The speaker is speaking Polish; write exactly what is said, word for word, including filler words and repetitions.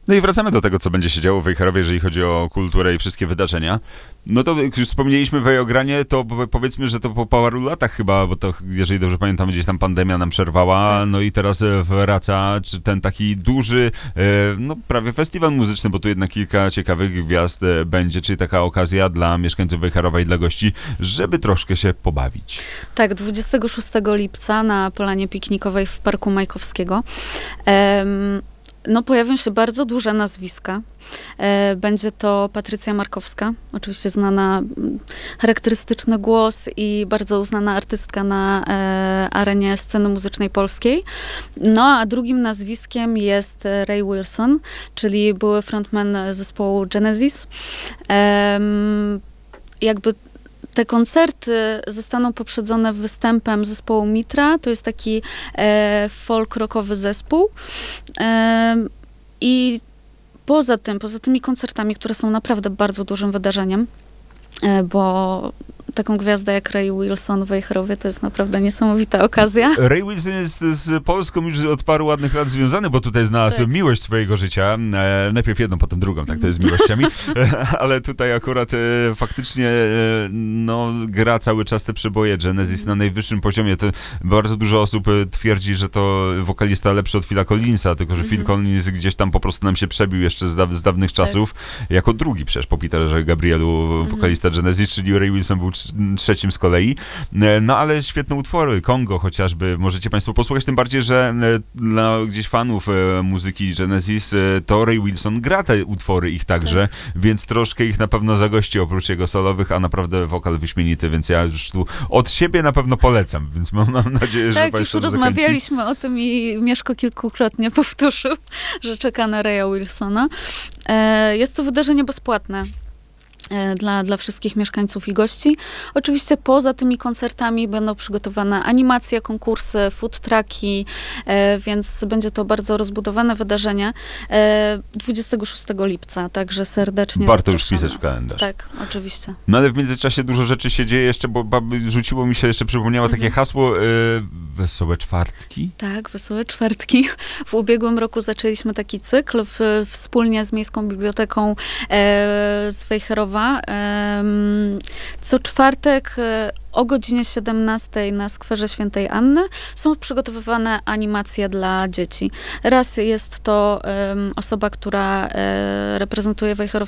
No i wracamy do tego, co będzie się działo w Wejherowie, jeżeli chodzi o kulturę i wszystkie wydarzenia. No to jak już wspomnieliśmy Wejogranie, to powiedzmy, że to po paru latach chyba, bo to, jeżeli dobrze pamiętam, gdzieś tam pandemia nam przerwała, tak. No i teraz wraca czy ten taki duży, no prawie festiwal muzyczny, bo tu jednak kilka ciekawych gwiazd będzie, czyli taka okazja dla mieszkańców Wejherowa i dla gości, żeby troszkę się pobawić. Tak, dwudziestego szóstego lipca na polanie piknikowej w Parku Majkowskiego. Um, No, pojawią się bardzo duże nazwiska. E, będzie to Patrycja Markowska, oczywiście znana, charakterystyczny głos i bardzo uznana artystka na e, arenie sceny muzycznej polskiej. No, a drugim nazwiskiem jest Ray Wilson, czyli były frontman zespołu Genesis. E, jakby Te koncerty zostaną poprzedzone występem zespołu Mitra. To jest taki e, folk-rockowy zespół. E, I poza tym, poza tymi koncertami, które są naprawdę bardzo dużym wydarzeniem, e, bo taką gwiazdę jak Ray Wilson w Wejherowie to jest naprawdę niesamowita okazja. Ray Wilson jest z Polską już od paru ładnych lat związany, bo tutaj znalazł tak. miłość swojego życia. E, najpierw jedną, potem drugą, tak to jest z miłościami. E, ale tutaj akurat e, faktycznie e, no, gra cały czas te przeboje Genesis na najwyższym poziomie. To bardzo dużo osób twierdzi, że to wokalista lepszy od Phila Collinsa, tylko że mm-hmm. Phil Collins gdzieś tam po prostu nam się przebił jeszcze z, da- z dawnych czasów, tak. jako drugi przecież po Peterze Gabrielu wokalista mm-hmm. Genesis, czyli Ray Wilson był trzecim z kolei. No ale świetne utwory, Kongo chociażby, możecie państwo posłuchać, tym bardziej, że dla gdzieś fanów muzyki Genesis to Ray Wilson gra te utwory ich także, tak. więc troszkę ich na pewno zagości oprócz jego solowych, a naprawdę wokal wyśmienity, więc ja już tu od siebie na pewno polecam, więc mam, mam nadzieję, że tak, państwo już rozmawialiśmy zachęci. O tym i Mieszko kilkukrotnie powtórzył, że czeka na Raya Wilsona. Jest to wydarzenie bezpłatne. Dla, dla wszystkich mieszkańców i gości. Oczywiście poza tymi koncertami będą przygotowane animacje, konkursy, food trucki, e, więc będzie to bardzo rozbudowane wydarzenie e, dwudziestego szóstego lipca, także serdecznie warto zapraszamy. Już wpisać w kalendarz. Tak, oczywiście. No ale w międzyczasie dużo rzeczy się dzieje jeszcze, bo rzuciło mi się, jeszcze przypomniało mhm. takie hasło e, Wesołe Czwartki? Tak, Wesołe Czwartki. W ubiegłym roku zaczęliśmy taki cykl w, wspólnie z Miejską Biblioteką e, z Wejherowa. Co czwartek o godzinie siedemnastej na Skwerze Świętej Anny są przygotowywane animacje dla dzieci. Raz jest to um, osoba, która e, reprezentuje Wejherowską